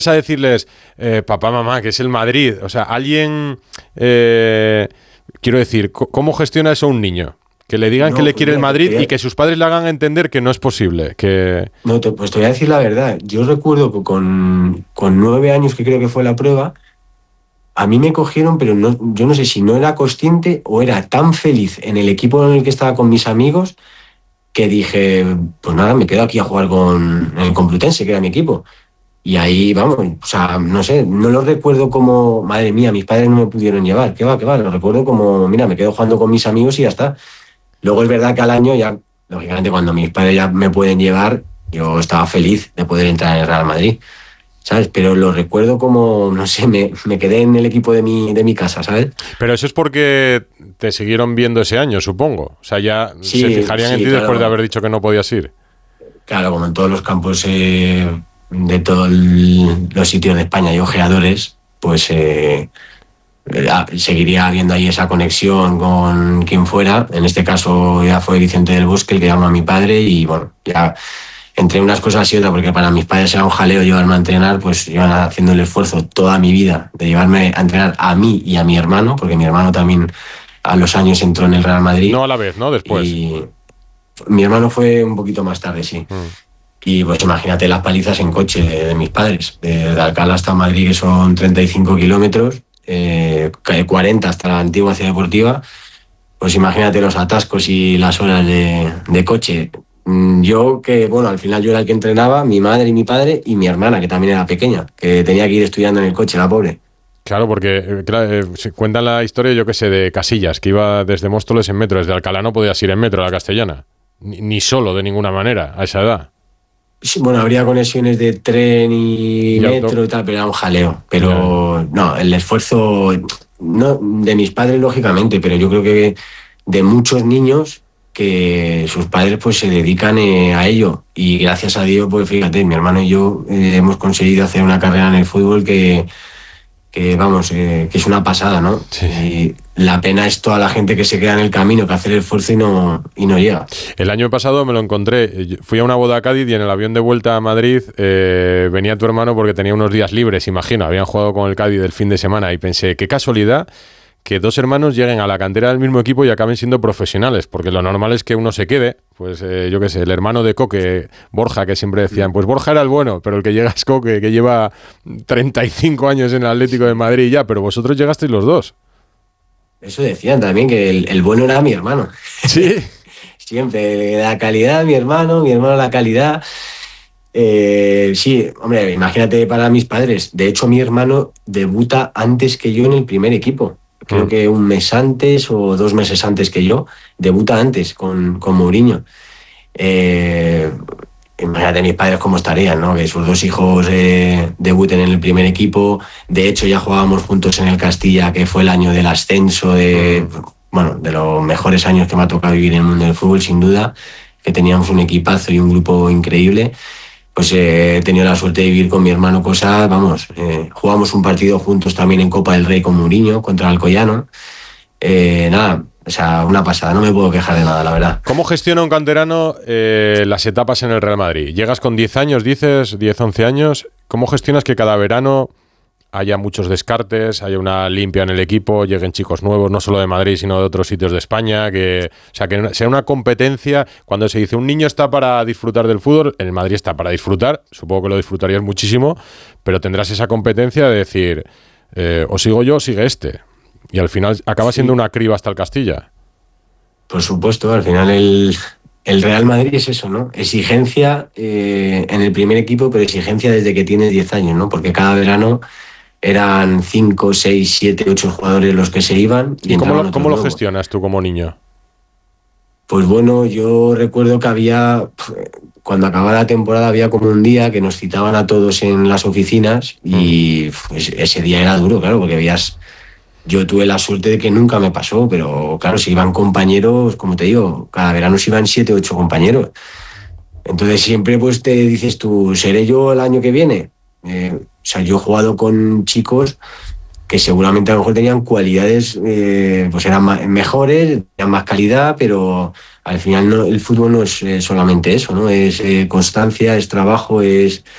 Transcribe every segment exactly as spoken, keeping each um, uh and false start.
a decirles, eh, papá, mamá, que es el Madrid. O sea, alguien, eh, quiero decir, ¿cómo gestiona eso un niño? Que le digan no, que le quiere pues mira, el Madrid a... y que sus padres le hagan entender que no es posible. Que... No, te, pues te voy a decir la verdad. Yo recuerdo que con, con nueve años, que creo que fue la prueba, a mí me cogieron, pero no, yo no sé si no era consciente o era tan feliz en el equipo en el que estaba con mis amigos que dije, pues nada, me quedo aquí a jugar con el Complutense, que era mi equipo. Y ahí, vamos, o sea, no sé, no lo recuerdo como, madre mía, mis padres no me pudieron llevar. ¿Qué va, qué va? Lo recuerdo como, mira, me quedo jugando con mis amigos y ya está. Luego es verdad que al año ya, lógicamente, cuando mis padres ya me pueden llevar, yo estaba feliz de poder entrar en el Real Madrid, ¿sabes? Pero lo recuerdo como, no sé, me, me quedé en el equipo de mi, de mi casa, ¿sabes? Pero eso es porque te siguieron viendo ese año, supongo. O sea, ya sí, se fijarían sí, en ti claro, después de haber dicho que no podías ir. Claro, como en todos los campos eh, de todos los sitios de España hay ojeadores, pues... Eh, seguiría habiendo ahí esa conexión con quien fuera. En este caso ya fue Vicente del Bosque el que llamó a mi padre y bueno, ya entre unas cosas y otras, porque para mis padres era un jaleo llevarme a entrenar, pues iban haciendo el esfuerzo toda mi vida de llevarme a entrenar a mí y a mi hermano, porque mi hermano también a los años entró en el Real Madrid. No a la vez, ¿no? Después. Y mi hermano fue un poquito más tarde, sí. Mm. Y pues imagínate las palizas en coche de, de mis padres, de, de Alcalá hasta Madrid, que son treinta y cinco kilómetros, Eh, cuarenta hasta la antigua Ciudad Deportiva, pues imagínate los atascos y las horas de, de coche. Yo que, bueno, al final yo era el que entrenaba, mi madre y mi padre y mi hermana, que también era pequeña, que tenía que ir estudiando en el coche, la pobre. Claro, porque claro, eh, se cuenta la historia, yo que sé, de Casillas, que iba desde Móstoles en metro, desde Alcalá no podías ir en metro a la Castellana, ni, ni solo de ninguna manera, a esa edad. Sí, bueno, habría conexiones de tren y, y metro auto. Y tal, pero era un jaleo. Pero no, el esfuerzo no de mis padres, lógicamente, pero yo creo que de muchos niños que sus padres pues se dedican eh, a ello. Y gracias a Dios, pues fíjate, mi hermano y yo eh, hemos conseguido hacer una carrera en el fútbol que, que vamos, eh, que es una pasada, ¿no? Sí. Y la pena es toda la gente que se queda en el camino, que hace el esfuerzo y no, y no llega. El año pasado me lo encontré, fui a una boda a Cádiz y en el avión de vuelta a Madrid eh, venía tu hermano porque tenía unos días libres, imagino, habían jugado con el Cádiz el fin de semana y pensé, qué casualidad que dos hermanos lleguen a la cantera del mismo equipo y acaben siendo profesionales, porque lo normal es que uno se quede, pues eh, yo qué sé, el hermano de Coque, Borja, que siempre decían, pues Borja era el bueno, pero el que llega es Coque, que lleva treinta y cinco años en el Atlético de Madrid ya, pero vosotros llegasteis los dos. Eso decían también, que el, el bueno era mi hermano. Sí. Siempre, la calidad, mi hermano, mi hermano la calidad. Eh, sí, hombre, imagínate para mis padres. De hecho, mi hermano debuta antes que yo en el primer equipo. Creo mm. que un mes antes o dos meses antes que yo. Debuta antes con, con Mourinho. Eh, imagínate mis padres cómo estarían, ¿no? Que sus dos hijos eh, debuten en el primer equipo. De hecho, ya jugábamos juntos en el Castilla, que fue el año del ascenso, de, bueno, de los mejores años que me ha tocado vivir en el mundo del fútbol, sin duda, que teníamos un equipazo y un grupo increíble. Pues eh, he tenido la suerte de vivir con mi hermano cosas, vamos, eh, jugamos un partido juntos también en Copa del Rey con Mourinho, contra el Alcoyano. Eh, nada, o sea, una pasada, no me puedo quejar de nada, la verdad. ¿Cómo gestiona un canterano eh, las etapas en el Real Madrid? Llegas con diez años, dices, diez, once años. ¿Cómo gestionas que cada verano haya muchos descartes, haya una limpia en el equipo, lleguen chicos nuevos, no solo de Madrid, sino de otros sitios de España? Que, o sea, que sea una competencia. Cuando se dice un niño está para disfrutar del fútbol, en el Madrid está para disfrutar, supongo que lo disfrutarías muchísimo, pero tendrás esa competencia de decir, eh, o sigo yo o sigue este. Y al final acaba siendo sí. una criba hasta el Castilla. Por supuesto, al final el, el Real Madrid es eso, ¿no? Exigencia eh, en el primer equipo, pero exigencia desde que tienes diez años, ¿no? Porque cada verano eran cinco, seis, siete, ocho jugadores los que se iban. ¿Y, ¿Y cómo, lo, cómo lo gestionas tú como niño? Pues bueno, yo recuerdo que había, cuando acababa la temporada, había como un día que nos citaban a todos en las oficinas y pues, ese día era duro, claro, porque veías... Yo tuve la suerte de que nunca me pasó, pero claro, si iban compañeros, como te digo, cada verano se iban siete, ocho compañeros. Entonces siempre pues te dices tú, ¿seré yo el año que viene? Eh, o sea, yo he jugado con chicos que seguramente a lo mejor tenían cualidades, eh, pues eran más, mejores, tenían más calidad, pero al final no, el fútbol no es eh, solamente eso, ¿no? Es eh, constancia, es trabajo, es...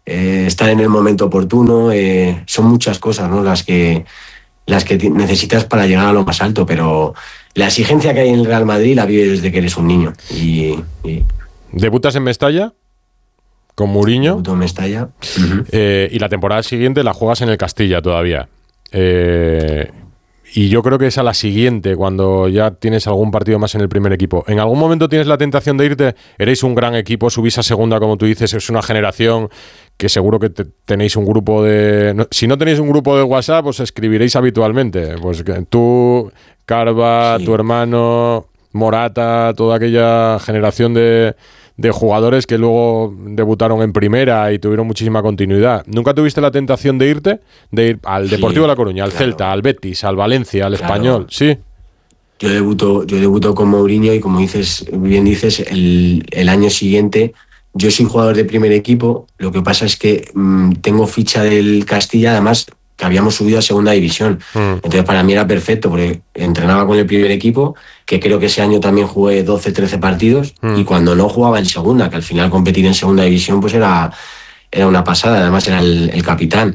eh, estar en el momento oportuno, eh, son muchas cosas, ¿no? Las que, las que necesitas para llegar a lo más alto, pero la exigencia que hay en el Real Madrid la vives desde que eres un niño. Y, y... ¿Debutas en Mestalla? Con Mourinho. Debuto en Mestalla. Uh-huh. Eh, y la temporada siguiente la juegas en el Castilla todavía. Eh... Y yo creo que es a la siguiente, cuando ya tienes algún partido más en el primer equipo. ¿En algún momento tienes la tentación de irte? Eréis un gran equipo, subís a segunda, como tú dices, es una generación que seguro que te, tenéis un grupo de... No, si no tenéis un grupo de WhatsApp, os escribiréis habitualmente. Pues tú, Carva, sí. tu hermano, Morata, toda aquella generación de... de jugadores que luego debutaron en primera y tuvieron muchísima continuidad. ¿Nunca tuviste la tentación de irte? De ir al sí, Deportivo de La Coruña, al claro. Celta, al Betis, al Valencia, al claro. Español, ¿sí? Yo debuto, yo debuto con Mourinho y como dices, bien dices, el, el año siguiente yo soy jugador de primer equipo, lo que pasa es que mmm, tengo ficha del Castilla, además que habíamos subido a segunda división. Mm. Entonces para mí era perfecto, porque entrenaba con el primer equipo, que creo que ese año también jugué doce, trece partidos, mm. y cuando no jugaba en segunda, que al final competir en segunda división pues era, era una pasada, además era el, el capitán.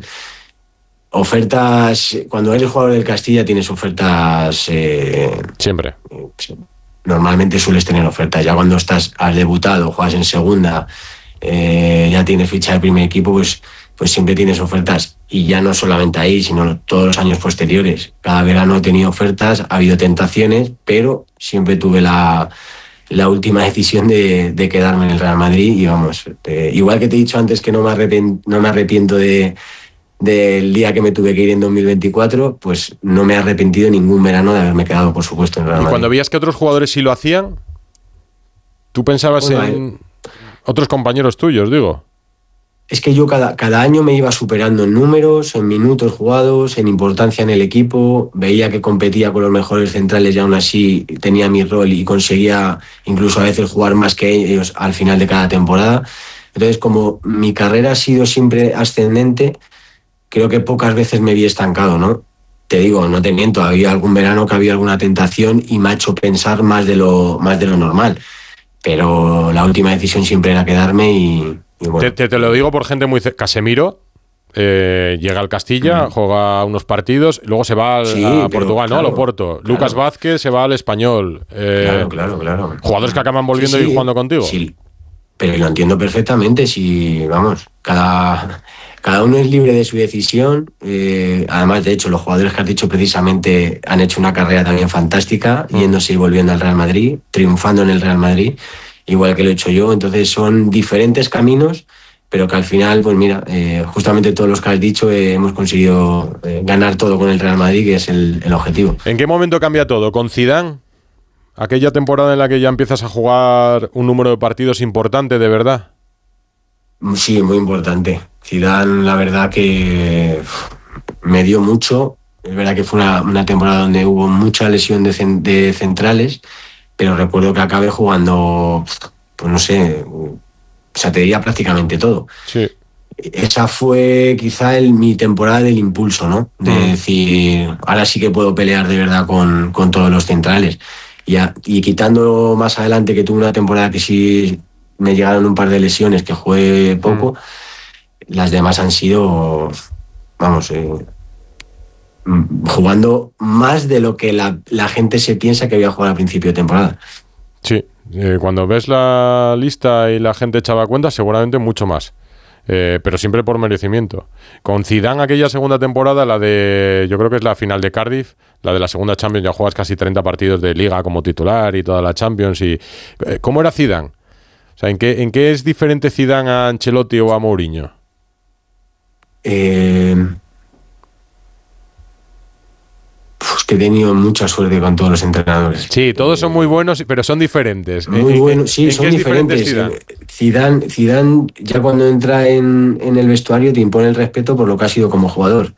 Ofertas, cuando eres jugador del Castilla tienes ofertas... Eh, Siempre. Eh, normalmente sueles tener ofertas, ya cuando estás, has debutado, juegas en segunda, eh, ya tienes ficha de primer equipo, pues... pues siempre tienes ofertas, y ya no solamente ahí, sino todos los años posteriores. Cada verano he tenido ofertas, ha habido tentaciones, pero siempre tuve la, la última decisión de, de quedarme en el Real Madrid. Y vamos, eh, igual que te he dicho antes que no me arrepiento, no me arrepiento de, del día que me tuve que ir en dos mil veinticuatro, pues no me he arrepentido ningún verano de haberme quedado, por supuesto, en el Real Madrid. ¿Y cuando veías que otros jugadores sí lo hacían, tú pensabas bueno, en eh, otros compañeros tuyos, digo? Es que yo cada, cada año me iba superando en números, en minutos jugados, en importancia en el equipo. Veía que competía con los mejores centrales y aún así tenía mi rol y conseguía incluso a veces jugar más que ellos al final de cada temporada. Entonces, como mi carrera ha sido siempre ascendente, creo que pocas veces me vi estancado, ¿no? Te digo, no te miento, había algún verano que había alguna tentación y me ha hecho pensar más de lo, más de lo normal. Pero la última decisión siempre era quedarme y... Bueno. Te, te, te lo digo por gente muy... Casemiro eh, llega al Castilla, uh-huh. juega unos partidos, luego se va al, sí, a Portugal, claro, ¿no? Al Oporto. Claro. Lucas Vázquez se va al Español. Eh, claro, claro, claro. Jugadores que acaban volviendo sí, sí. y jugando contigo. Sí, pero lo entiendo perfectamente. Si, vamos, cada, cada uno es libre de su decisión. Eh, además, de hecho, los jugadores que has dicho precisamente han hecho una carrera también fantástica, uh-huh. yéndose y volviendo al Real Madrid, triunfando en el Real Madrid, igual que lo he hecho yo. Entonces son diferentes caminos, pero que al final, pues mira, eh, justamente todos los que has dicho eh, hemos conseguido eh, ganar todo con el Real Madrid, que es el, el objetivo. ¿En qué momento cambia todo? ¿Con Zidane? Aquella temporada en la que ya empiezas a jugar un número de partidos importante, ¿de verdad? Sí, muy importante. Zidane, la verdad que me dio mucho. Es verdad que fue una, una temporada donde hubo mucha lesión de, cen, de centrales, pero recuerdo que acabé jugando, pues no sé, o sea, te diría prácticamente todo. Sí. Esa fue quizá el, mi temporada del impulso, ¿no? De mm. decir, ahora sí que puedo pelear de verdad con, con todos los centrales. Y, a, y quitando más adelante que tuve una temporada que sí me llegaron un par de lesiones, que jugué poco, mm. las demás han sido, vamos... Eh, jugando más de lo que la, la gente se piensa que voy a jugar al principio de temporada. Sí, eh, cuando ves la lista y la gente echaba cuenta, seguramente mucho más. Eh, pero siempre por merecimiento. Con Zidane aquella segunda temporada, la de, yo creo que es la final de Cardiff, la de la segunda Champions, ya juegas casi treinta partidos de Liga como titular y toda la Champions. Y, eh, ¿cómo era Zidane? O sea, ¿en qué, en qué es diferente Zidane a Ancelotti o a Mourinho? Eh... Pues que he tenido mucha suerte con todos los entrenadores. Sí, todos son muy buenos, pero son diferentes. Muy buenos, sí, son diferentes. Zidane? Zidane, Zidane, ya cuando entra en, en el vestuario te impone el respeto por lo que ha sido como jugador.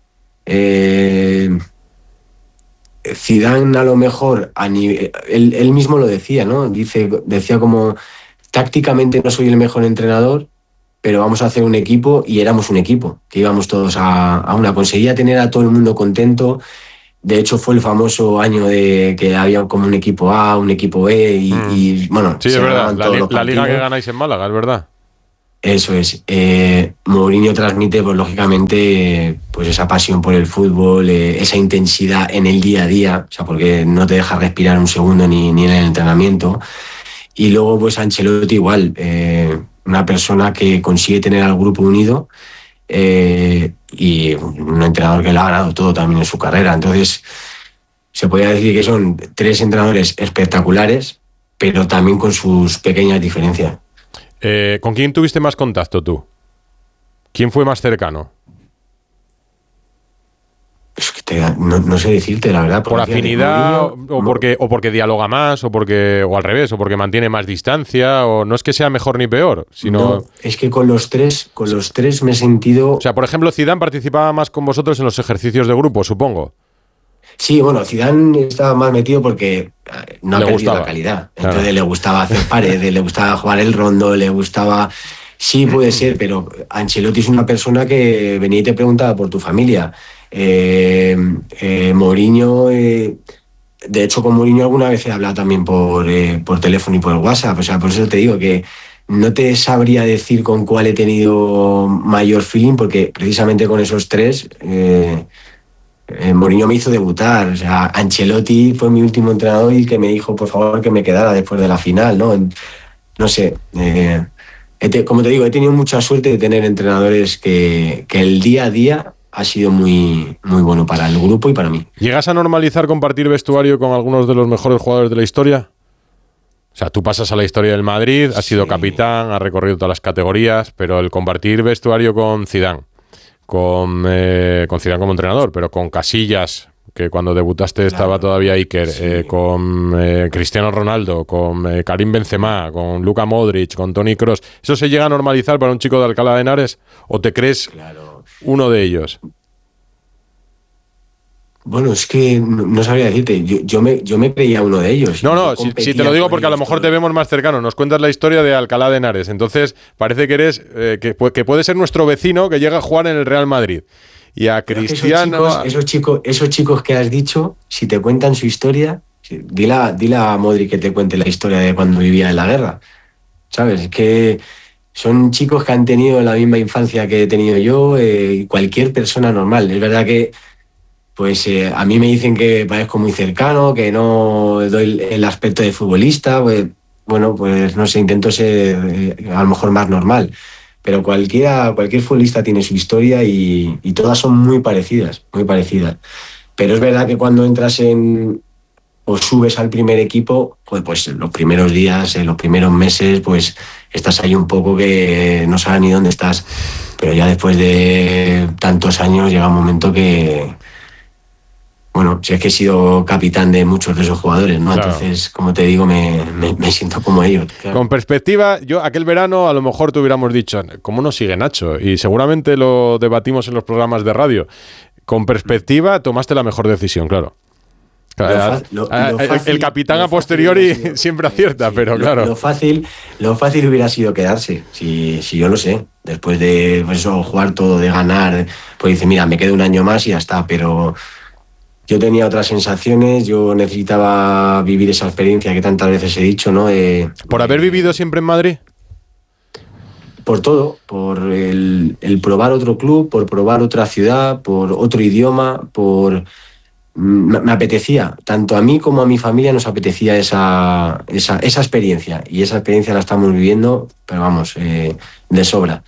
Eh, Zidane a lo mejor, a nivel, él, él mismo lo decía, ¿no? Dice, decía como, tácticamente no soy el mejor entrenador, pero vamos a hacer un equipo, y éramos un equipo, que íbamos todos a, a una. Conseguía tener a todo el mundo contento. De hecho, fue el famoso año de que había como un equipo A, un equipo B y, mm. y bueno... Sí, es verdad, la, li- la liga que ganáis en Málaga, es verdad. Eso es. Eh, Mourinho transmite, pues lógicamente, pues esa pasión por el fútbol, eh, esa intensidad en el día a día, o sea, porque no te deja respirar un segundo ni, ni en el entrenamiento. Y luego, pues Ancelotti igual, eh, una persona que consigue tener al grupo unido eh, y un entrenador que le ha ganado todo también en su carrera. Entonces, se podría decir que son tres entrenadores espectaculares, pero también con sus pequeñas diferencias. Eh, ¿Con quién tuviste más contacto tú? ¿Quién fue más cercano? Es que te, no, no sé decirte, la verdad. ¿Por afinidad o, o, porque, o porque dialoga más o porque o al revés, o porque mantiene más distancia? O no es que sea mejor ni peor, sino... No, es que con los tres, con los tres me he sentido... O sea, por ejemplo, Zidane participaba más con vosotros en los ejercicios de grupo, supongo. Sí, bueno, Zidane estaba más metido porque no ha le perdido gustaba. la calidad. Entonces Claro. le gustaba hacer paredes, le gustaba jugar el rondo, le gustaba... Sí, puede ser, pero Ancelotti es una persona que venía y te preguntaba por tu familia. Eh, eh, Mourinho... Eh, de hecho, con Mourinho alguna vez he hablado también por, eh, por teléfono y por WhatsApp. O sea, por eso te digo que no te sabría decir con cuál he tenido mayor feeling, porque precisamente con esos tres... Eh, Eh, Mourinho me hizo debutar, o sea, Ancelotti fue mi último entrenador y que me dijo, por favor, que me quedara después de la final, ¿no? No sé, eh, he te, como te digo, he tenido mucha suerte de tener entrenadores que, que el día a día ha sido muy, muy bueno para el grupo y para mí. ¿Llegas a normalizar compartir vestuario con algunos de los mejores jugadores de la historia? O sea, tú pasas a la historia del Madrid, has sido Sí. capitán, has recorrido todas las categorías, pero el compartir vestuario con Zidane, con, eh, con Zidane como entrenador, pero con Casillas, que cuando debutaste Claro. estaba todavía Iker, Sí. eh, con eh, Cristiano Ronaldo, con eh, Karim Benzema, con Luka Modric, con Toni Kroos, ¿eso se llega a normalizar para un chico de Alcalá de Henares o te crees Claro. uno de ellos? Bueno, es que no, no sabría decirte, yo, yo, me, yo me creía uno de ellos. No, no, Yo si, si competía te lo digo con porque a lo ellos mejor todo. te vemos más cercano. Nos cuentas la historia de Alcalá de Henares. Entonces parece que eres eh, que, que puede ser nuestro vecino que llega a jugar en el Real Madrid. Y a Pero es que Cristiano... Esos chicos, esos, chicos, esos chicos que has dicho, si te cuentan su historia, dile a, dile a Modric que te cuente la historia de cuando vivía en la guerra. ¿Sabes? Es que son chicos que han tenido la misma infancia que he tenido yo, eh, cualquier persona normal. Es verdad que pues eh, a mí me dicen que parezco muy cercano, que no doy el aspecto de futbolista. Pues, bueno, pues no sé, intento ser eh, a lo mejor más normal. Pero cualquiera, cualquier futbolista tiene su historia y, y todas son muy parecidas, muy parecidas. Pero es verdad que cuando entras en o subes al primer equipo, pues, pues los primeros días, en los primeros meses, pues estás ahí un poco que no sabes ni dónde estás. Pero ya después de tantos años llega un momento que, bueno, si es que he sido capitán de muchos de esos jugadores, ¿no? Claro. Entonces, como te digo, me, me, me siento como ellos. Claro. Con perspectiva, yo aquel verano a lo mejor te hubiéramos dicho, ¿cómo no sigue Nacho? Y seguramente lo debatimos en los programas de radio. Con perspectiva tomaste la mejor decisión, claro. Lo fa- lo- Ah, lo el- fácil- el capitán lo a fácil posteriori hubiera sido- siempre acierta, sí, pero lo- claro. Lo fácil, lo fácil hubiera sido quedarse, si, si yo lo sé. Después de pues eso, jugar todo, de ganar, pues dice, mira, me quedo un año más y ya está. Pero yo tenía otras sensaciones, yo necesitaba vivir esa experiencia que tantas veces he dicho, ¿no? De- ¿Por haber vivido siempre en Madrid? por todo, por el, el probar otro club, por probar otra ciudad, por otro idioma, por... Me, me apetecía, tanto a mí como a mi familia nos apetecía esa, esa, esa experiencia. Y esa experiencia la estamos viviendo, pero vamos, eh, de sobra.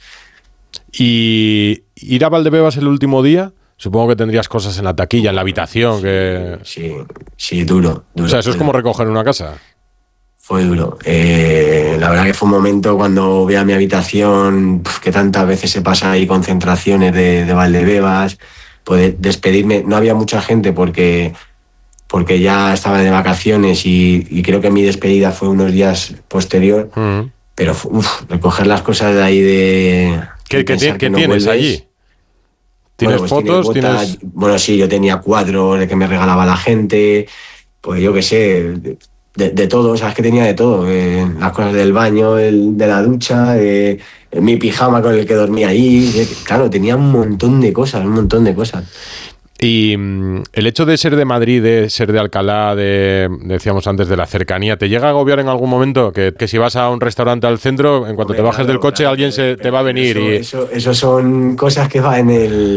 Y ir a Valdebebas el último día, supongo que tendrías cosas en la taquilla, en la habitación, que... Sí, sí, duro. duro O sea, eso es fue como duro. recoger una casa. Fue duro. Eh, la verdad que fue un momento cuando vi a mi habitación, pf, que tantas veces se pasa ahí concentraciones de, de Valdebebas, poder despedirme. No había mucha gente porque, porque ya estaba de vacaciones y, y creo que mi despedida fue unos días posterior, Mm. pero uf, recoger las cosas de ahí de... ¿Qué, de qué pensar ti- qué que no tienes vuelves. allí? ¿Tienes Bueno, pues fotos? tienes botas, ¿Tienes...? Bueno, sí, yo tenía cuadros de que me regalaba la gente, pues yo qué sé, de, de todo, o sea, es que tenía de todo, eh, las cosas del baño, el, de la ducha, eh, mi pijama con el que dormía ahí, eh, claro, tenía un montón de cosas, un montón de cosas. Y mm, el hecho de ser de Madrid, de ser de Alcalá, de decíamos antes, de la cercanía, ¿te llega a agobiar en algún momento? Que, que si vas a un restaurante al centro, en cuanto Hombre, te bajes claro, del coche, claro, alguien se, te va a venir eso, y... Eso, eso son cosas que van en el...